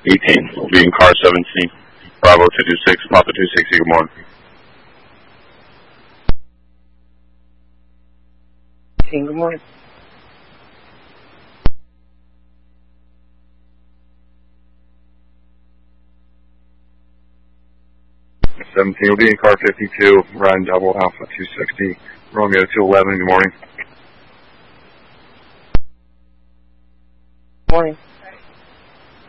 18 will be in car 17. Bravo 226, Papa 260, good morning. 18, good morning. Will be in car 52, Ryan Double, Alpha 260, Romeo 211, good morning. Morning.